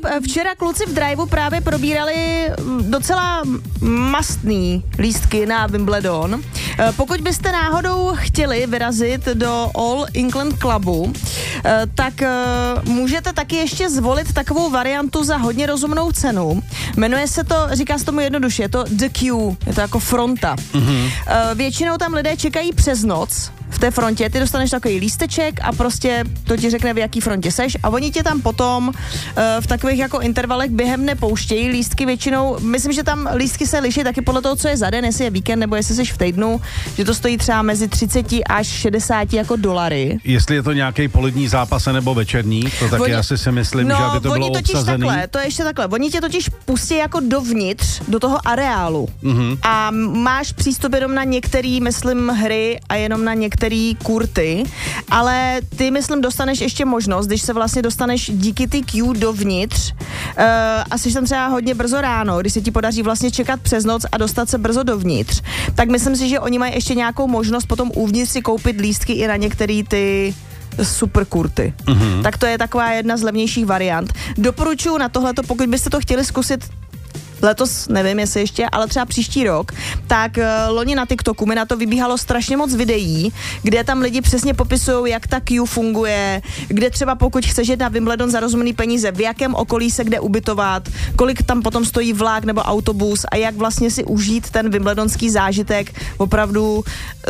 včera kluci v Driveu právě probírali docela mastný lístky na Wimbledon. Pokud byste náhodou chtěli vyrazit do All England Clubu, tak můžete taky ještě zvolit takovou variantu za hodně rozumnou cenu. Jmenuje se to, říká se tomu jednoduše, je to The Queue, je to jako fronta. Většinou tam lidé čekají přes noc v té frontě, ty dostaneš takový lísteček a prostě to ti řekne, v jaký frontě seš a oni tě tam potom v takových jako intervalech během dne pouštějí lístky většinou, myslím, že tam lístky se liší taky podle toho, co je za den, jestli je víkend nebo jestli seš v týdnu, že to stojí třeba mezi 30 až 60 jako dolary. Jestli je to nějaký polední zápas nebo večerní, to taky asi si myslím, že aby to bylo obsazený. Takhle, to je ještě takhle, oni tě totiž pustí jako dovnitř, do toho areálu a máš přístup jenom na některý, myslím, hry a jenom na některý kurty, ale ty, myslím, dostaneš ještě možnost, když se vlastně dostaneš díky ty queue dovnitř a jsi tam třeba hodně brzo ráno, když se ti podaří vlastně čekat přes noc a dostat se brzo dovnitř, tak myslím si, že oni mají ještě nějakou možnost potom uvnitř si koupit lístky i na některé ty super kurty. Tak to je taková jedna z levnějších variant. Doporučuji na tohleto, pokud byste to chtěli zkusit letos, nevím jestli ještě, ale třeba příští rok, tak loni na TikToku mi na to vybíhalo strašně moc videí, kde tam lidi přesně popisují, jak ta queue funguje, kde třeba pokud chceš jít na Wimbledon za rozumný peníze, v jakém okolí se kde ubytovat, kolik tam potom stojí vlak nebo autobus a jak vlastně si užít ten wimbledonský zážitek opravdu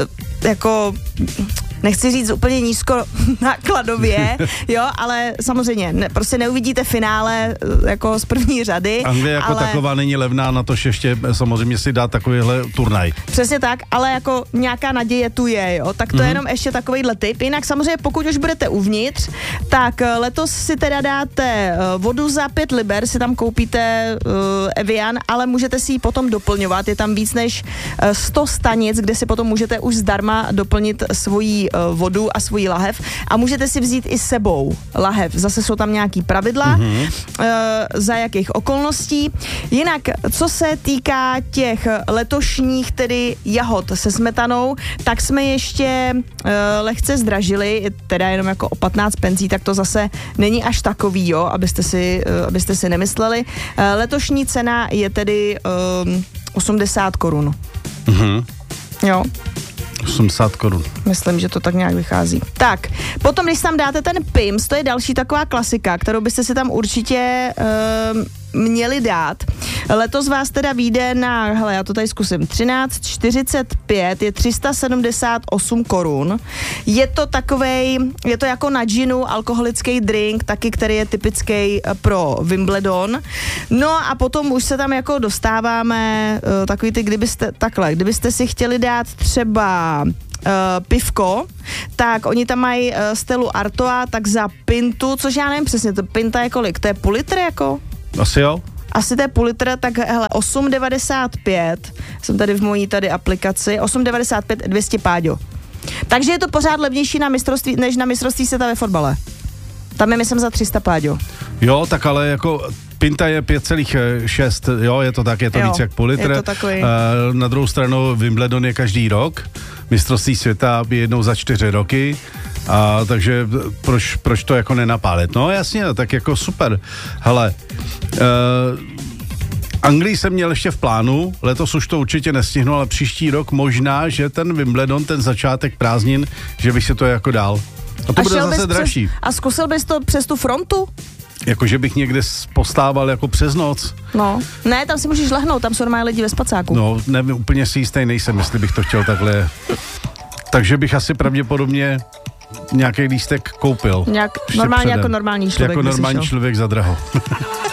jako nechci říct úplně nízko nákladově, jo, ale samozřejmě prostě neuvidíte finále jako z první řady. Anglie jako taková není levná, na to ještě samozřejmě si dá takovýhle turnaj. Přesně tak, ale jako nějaká naděje tu je, jo, tak to je jenom ještě takovýhle tip. Jinak samozřejmě pokud už budete uvnitř, tak letos si teda dáte vodu za 5 liber, si tam koupíte Evian, ale můžete si ji potom doplňovat, je tam víc než 100 stanic, kde si potom můžete už zdarma doplnit svoji vodu a svůj lahev a můžete si vzít i sebou lahev. Zase jsou tam nějaký pravidla, za jakých okolností. Jinak, co se týká těch letošních tedy jahod se smetanou, tak jsme ještě lehce zdražili, teda jenom jako o 15 pencí, tak to zase není až takový, jo, abyste si nemysleli. Letošní cena je tedy 80 korun. Jo. 80 korun. Myslím, že to tak nějak vychází. Tak, potom, když tam dáte ten PIMS, to je další taková klasika, kterou byste si tam určitě měli dát. Letos vás teda vyjde na, hele, já to tady zkusím, 13,45 je 378 korun. Je to takovej, je to jako na ginu alkoholický drink, taky, který je typický pro Wimbledon. No a potom už se tam jako dostáváme takový ty, kdybyste si chtěli dát třeba pivko, tak oni tam mají Stellu Artois, tak za pintu, což já nevím přesně, to pinta je kolik? To je půl litr jako? Asi jo. Asi to je půl litr, tak hele, 8,95, jsem tady v mojí tady aplikaci, 8,95 200 páďo. Takže je to pořád levnější na mistrovství, než na mistrovství světa ve fotbale. Tam je, myslím, za 300 páďo. Jo, tak ale jako pinta je 5,6, jo, je to tak, je to víc jak půl litr. Na druhou stranu Wimbledon je každý rok, mistrovství světa je jednou za 4 roky. A takže proč to jako nenapálit? No jasně, tak jako super. Hele, Anglii jsem měl ještě v plánu, letos už to určitě nestihnu, ale příští rok možná, že ten Wimbledon, ten začátek prázdnin, že bych si to jako dal. A to bude zase dražší. A zkusil bys to přes tu frontu? Jakože bych někde postával jako přes noc. No, ne, tam si můžeš lehnout, tam jsou normální lidi ve spacáku. No, nevím, úplně si jistý nejsem, jestli bych to chtěl takhle. Takže bych asi pravděpodobně nějaký lístek koupil. Normálně jako normální člověk. Jako normální člověk za draho.